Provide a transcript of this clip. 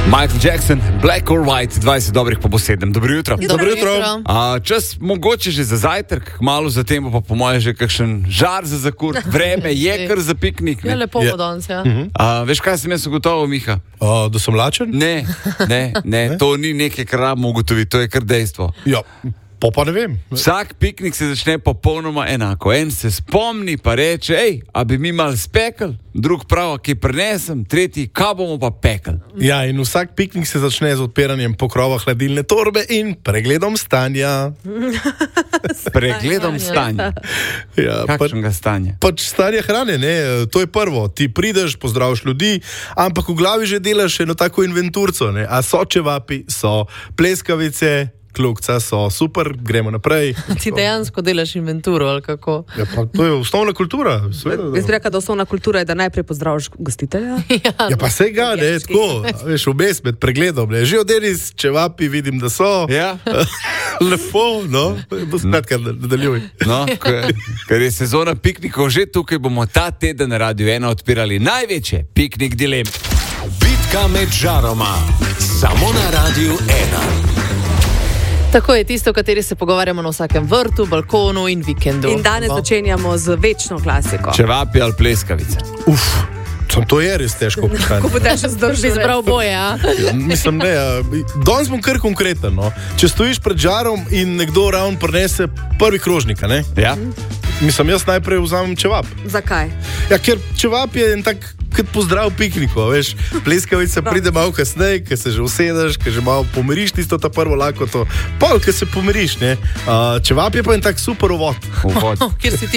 Michael Jackson, Black or White, 20 dobrih pa bo 7. Dobro jutro. Dobro jutro. Čas mogoče že za zajtrk, malo zatem pa po moje že kakšen žar za zakurt, vreme je kar za piknik. Je lepo bo danes, ja. Veš, kaj sem jaz ugotovil, Miha? Da sem lačen? Ne, to ni nekaj, kar rabimo ugotoviti, to je kar dejstvo. Ja, pa ne vem. Vsak piknik se začne popolnoma enako. En se spomni pa reče, a bi mi mal spekel, drug prav, ki prinesem, tretji, kaj bomo pa pekel. Ja, in vsak piknik se začne z odpiranjem pokrova hladilne torbe in pregledom stanja. Pregledom stanja. Ja, kakšnega stanja? Pač stanje hrane, ne, to je prvo. Ti prideš, pozdraviš ljudi, ampak v glavi že delaš eno tako inventurco, ne. A so čevapi, so pleskavice, klukca so, super, gremo naprej. Ti dejansko delaš inventuro, ali kako? Ja, pa to je osnovna kultura. Jaz bi rekla, da osnovna kultura je, da najprej pozdraviš gostitelja. Ja, pa se ga, ne, tako, veš, vmes med pregledom, ne, že odeni s čevapi vidim, da so. Ja. Lepo, no, bo skratka, nadaljuj. No, ker je sezona piknikov že tukaj, bomo ta teden na Radiu 1 odpirali največje piknik dilem. Bitka med žaroma, samo na Radiu 1. Tako je tisto, o kateri se pogovarjamo na vsakem vrtu, balkonu in vikendu. In danes začenjamo z večno klasiko. Čevapi ali pleskavice? To je res težko vprašanje. Ko budeš zdržal izbral boje, ja? Mislim, ne, danes bom kar konkreten, no. Če stojiš pred žarom in nekdo ravno prinese prvi krožnik, ne? Ja. Mislim, jaz najprej vzamem čevap. Zakaj? Ja, ker čevap je en tak kot pozdrav pikniku, veš, pleskavica pride malo kasneje, ko se že usedeš, ko že malo pomiriš tisto ta prvo lakoto, pol, ko se pomiriš, ne. Čevap je pa en tak super uvod. Kjer si ti